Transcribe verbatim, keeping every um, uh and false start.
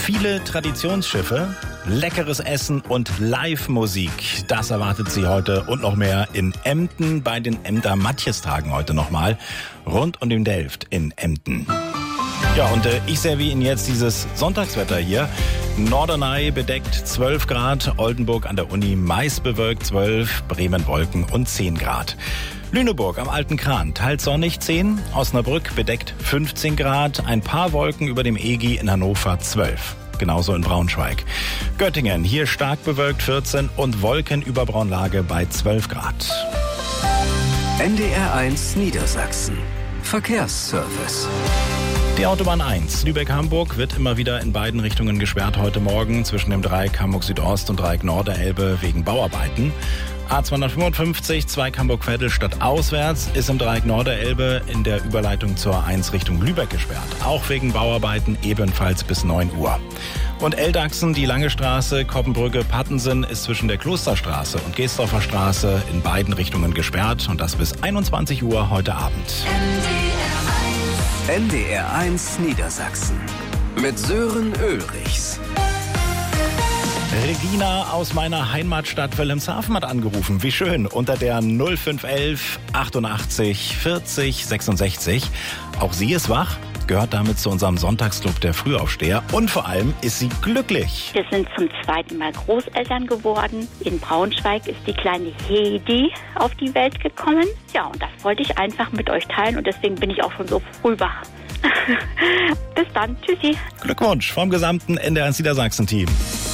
Viele Traditionsschiffe, leckeres Essen und Live-Musik. Das erwartet Sie heute und noch mehr in Emden bei den Emder Matjestagen heute nochmal. Rund um den Delft in Emden. Ja, und äh, ich serviere Ihnen jetzt dieses Sonntagswetter hier. Norderney bedeckt zwölf Grad, Oldenburg an der Uni meist bewölkt zwölf, Bremen Wolken und zehn Grad. Lüneburg am Alten Kran teils sonnig zehn, Osnabrück bedeckt fünfzehn Grad, ein paar Wolken über dem Egi in Hannover zwölf. Genauso in Braunschweig. Göttingen hier stark bewölkt vierzehn und Wolken über Braunlage bei zwölf Grad. N D R eins Niedersachsen. Verkehrsservice. Die Autobahn eins, Lübeck-Hamburg, wird immer wieder in beiden Richtungen gesperrt heute Morgen zwischen dem Dreieck Hamburg Südost und Dreieck Nord der Elbe wegen Bauarbeiten. A zweihundertfünfundfünfzig, Zweig Hamburg-Vettelstadt auswärts, ist im Dreieck Nord der Elbe in der Überleitung zur eins Richtung Lübeck gesperrt. Auch wegen Bauarbeiten ebenfalls bis neun Uhr. Und Eldachsen, die Lange Straße, Koppenbrücke, Pattensen ist zwischen der Klosterstraße und Geesdorfer Straße in beiden Richtungen gesperrt und das bis einundzwanzig Uhr heute Abend. N D R eins Niedersachsen mit Sören Ulrichs. Regina aus meiner Heimatstadt Wilhelmshaven hat angerufen. Wie schön. Unter der null fünf elf achtundachtzig vierzig sechsundsechzig. Auch sie ist wach, gehört damit zu unserem Sonntagsclub der Frühaufsteher. Und vor allem ist sie glücklich. Wir sind zum zweiten Mal Großeltern geworden. In Braunschweig ist die kleine Hedi auf die Welt gekommen. Ja, und das wollte ich einfach mit euch teilen. Und deswegen bin ich auch schon so früh wach. Bis dann. Tschüssi. Glückwunsch vom gesamten N D R eins Niedersachsen-Team.